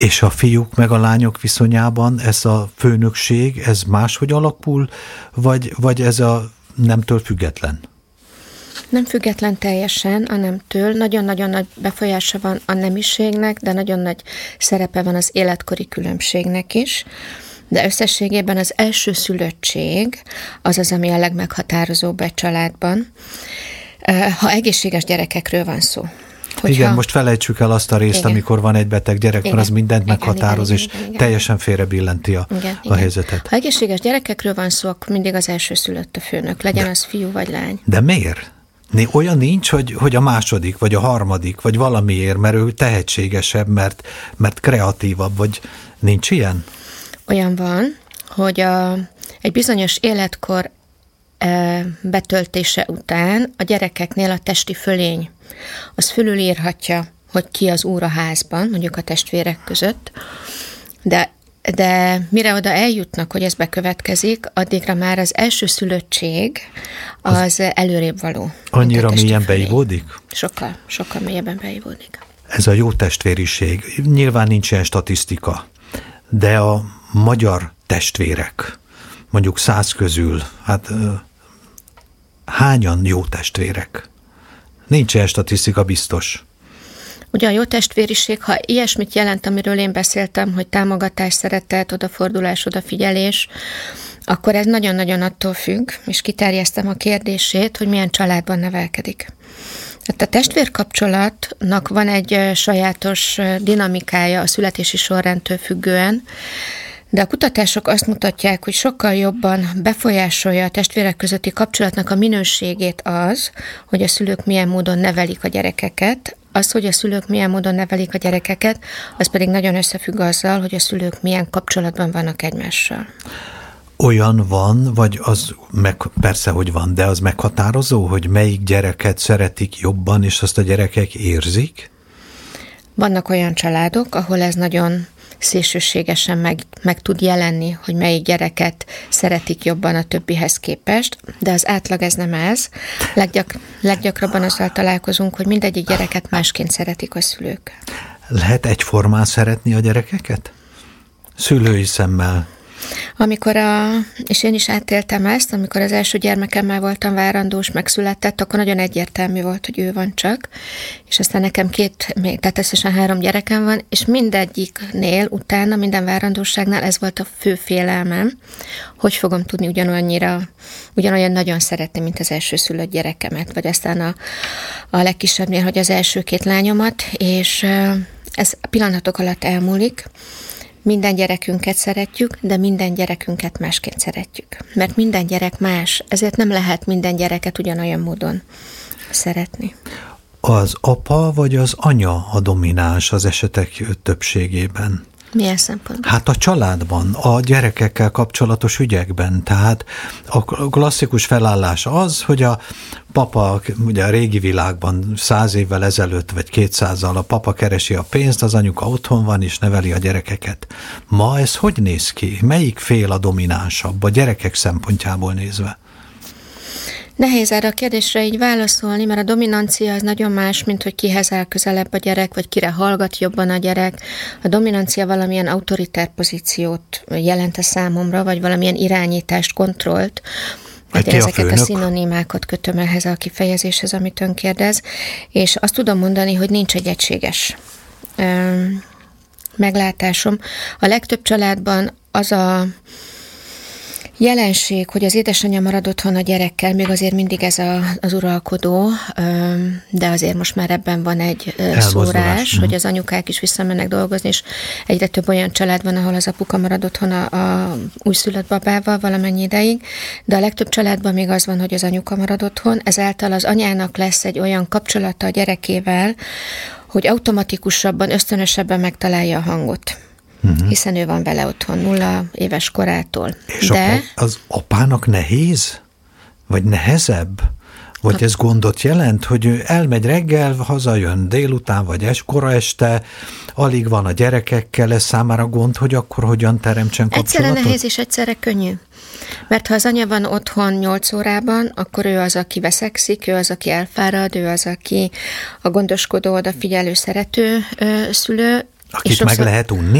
És a fiúk meg a lányok viszonyában ez a főnökség, ez máshogy alakul, vagy ez a nemtől független? Nem független teljesen a nemtől. Nagyon-nagyon nagy befolyása van a nemiségnek, de nagyon nagy szerepe van az életkori különbségnek is. De összességében az elsőszülöttség az, ami a legmeghatározóbb egy családban, ha egészséges gyerekekről van szó. Igen, most felejtsük el azt a részt, igen, amikor van egy beteg gyerek, mert az mindent meghatároz, és teljesen félrebillenti a helyzetet. Ha egészséges gyerekekről van szó, akkor mindig az elsőszülött a főnök, legyen az fiú vagy lány. De miért? Olyan nincs, hogy a második, vagy a harmadik, vagy valamiért, mert ő tehetségesebb, mert kreatívabb, vagy nincs ilyen? Olyan van, hogy egy bizonyos életkor betöltése után a gyerekeknél a testi fölény az fölülírhatja, hogy ki az úr a házban, mondjuk a testvérek között, de mire oda eljutnak, hogy ez bekövetkezik, addigra már az elsőszülöttség az előrébb való. Annyira mélyen beivódik? Sokkal mélyebben beivódik. Ez a jó testvériség. Nyilván nincs ilyen statisztika, de a magyar testvérek, mondjuk 100 közül, hányan jó testvérek? Nincs ilyen statisztika, biztos. Ugye a jó testvériség, ha ilyesmit jelent, amiről én beszéltem, hogy támogatás, szeretet, odafordulás, odafigyelés, akkor ez nagyon-nagyon attól függ, és kiterjesztem a kérdését, hogy milyen családban nevelkedik. Tehát a testvérkapcsolatnak van egy sajátos dinamikája a születési sorrendtől függően, de a kutatások azt mutatják, hogy sokkal jobban befolyásolja a testvérek közötti kapcsolatnak a minőségét az, hogy a szülők milyen módon nevelik a gyerekeket. Az, hogy a szülők milyen módon nevelik a gyerekeket, az pedig nagyon összefügg azzal, hogy a szülők milyen kapcsolatban vannak egymással. Olyan van, vagy az persze, hogy van, de az meghatározó, hogy melyik gyereket szeretik jobban, és azt a gyerekek érzik? Vannak olyan családok, ahol ez nagyon szélsőségesen meg tud jelenni, hogy melyik gyereket szeretik jobban a többihez képest, de az átlag ez nem ez. Leggyakrabban azzal találkozunk, hogy mindegyik gyereket másként szeretik a szülők. Lehet egyformán szeretni a gyerekeket? Szülői szemmel. És én is átéltem ezt, amikor az első gyermekemmel voltam várandós, megszületett, akkor nagyon egyértelmű volt, hogy ő van csak, és aztán nekem tehát összesen 3 gyerekem van, és mindegyiknél utána, minden várandóságnál ez volt a fő félelmem, hogy fogom tudni ugyanolyan nagyon szeretni, mint az elsőszülött gyerekemet, vagy aztán a legkisebbnél, hogy az első 2 lányomat, és ez a pillanatok alatt elmúlik. Minden gyerekünket szeretjük, de minden gyerekünket másként szeretjük. Mert minden gyerek más, ezért nem lehet minden gyereket ugyanolyan módon szeretni. Az apa vagy az anya a domináns az esetek többségében? Milyen szempontból? Hát a családban, a gyerekekkel kapcsolatos ügyekben. Tehát a klasszikus felállás az, hogy a papa, ugye a régi világban 100 évvel ezelőtt, vagy 200-al a papa keresi a pénzt, az anyuka otthon van és neveli a gyerekeket. Ma ez hogy néz ki? Melyik fél a dominánsabb a gyerekek szempontjából nézve? Nehéz erre a kérdésre így válaszolni, mert a dominancia az nagyon más, mint hogy kihez áll közelebb a gyerek, vagy kire hallgat jobban a gyerek. A dominancia valamilyen autoritár pozíciót jelent a számomra, vagy valamilyen irányítást, kontrollt. Hát én ezeket a szinonimákat kötöm ehhez a kifejezéshez, amit ön kérdez, és azt tudom mondani, hogy nincs egy egységes meglátásom. A legtöbb családban az a jelenség, hogy az édesanyja marad otthon a gyerekkel, még azért mindig ez az uralkodó, de azért most már ebben van egy szórás, hogy az anyukák is visszamennek dolgozni, és egyre több olyan család van, ahol az apuka marad otthon a újszülött babával valamennyi ideig, de a legtöbb családban még az van, hogy az anyuka marad otthon, ezáltal az anyának lesz egy olyan kapcsolata a gyerekével, hogy automatikusabban, ösztönösebben megtalálja a hangot. Hiszen ő van vele otthon 0 éves korától. És de az apának nehéz? Vagy nehezebb? Vagy ez gondot jelent, hogy ő elmegy reggel, hazajön délután, vagy kora este, alig van a gyerekekkel, ez számára gond, hogy akkor hogyan teremtsen kapcsolatot? Egyszerre nehéz és egyszerre könnyű. Mert ha az anya van otthon 8 órában, akkor ő az, aki veszekszik, ő az, aki elfárad, ő az, aki a gondoskodó, odafigyelő, szerető szülő, Akit meg lehet unni?